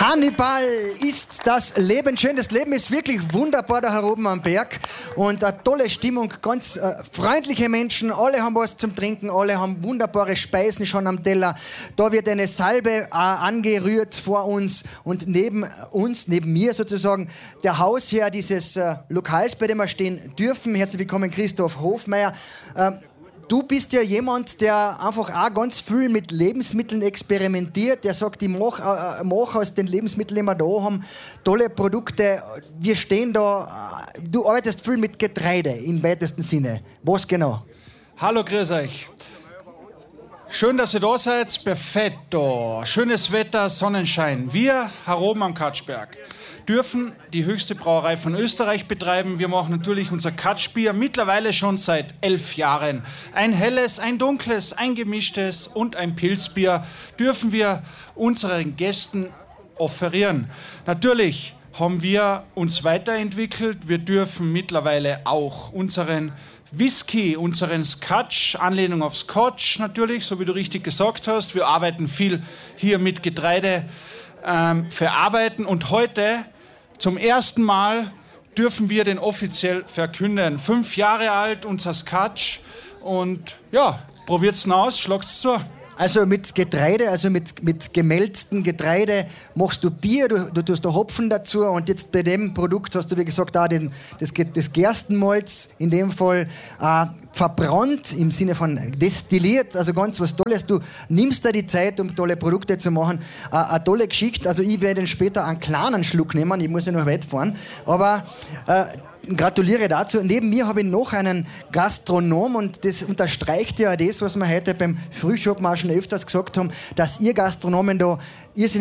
Hannibal ist das Leben schön. Das Leben ist wirklich wunderbar da oben am Berg. Und eine tolle Stimmung, ganz freundliche Menschen. Alle haben was zum Trinken, alle haben wunderbare Speisen schon am Teller. Da wird eine Salbe angerührt vor uns. Und neben mir sozusagen, der Hausherr dieses Lokals, bei dem wir stehen dürfen. Herzlich willkommen, Christoph Hofmeier. Du bist ja jemand, der einfach auch ganz viel mit Lebensmitteln experimentiert. Der sagt, ich mach aus den Lebensmitteln, die wir da haben, tolle Produkte. Wir stehen da, du arbeitest viel mit Getreide im weitesten Sinne. Was genau? Hallo, grüß euch. Schön, dass ihr da seid. Perfetto. Schönes Wetter, Sonnenschein. Wir, hier oben am Katschberg, dürfen die höchste Brauerei von Österreich betreiben. Wir machen natürlich unser Katschbier mittlerweile schon seit 11 Jahren. Ein helles, ein dunkles, ein gemischtes und ein Pilzbier dürfen wir unseren Gästen offerieren. Natürlich haben wir uns weiterentwickelt. Wir dürfen mittlerweile auch unseren Whisky, unseren Scotch, Anlehnung auf Scotch natürlich, so wie du richtig gesagt hast. Wir arbeiten viel hier mit Getreide verarbeiten und heute zum ersten Mal dürfen wir den offiziell verkünden. 5 Jahre alt, unser Scotch und ja, probiert's aus, schlagt's zu. Also mit Getreide, also mit gemälztem Getreide machst du Bier, du tust da Hopfen dazu und jetzt bei dem Produkt hast du, wie gesagt, auch das Gerstenmalz in dem Fall verbrannt, im Sinne von destilliert, also ganz was Tolles. Du nimmst da die Zeit, um tolle Produkte zu machen. Eine tolle Geschichte, also ich werde später einen kleinen Schluck nehmen, ich muss ja noch weit fahren, aber gratuliere dazu. Neben mir habe ich noch einen Gastronom und das unterstreicht ja das, was wir heute beim Frühschoppen auch schon öfters gesagt haben, dass ihr Gastronomen da irrsinnig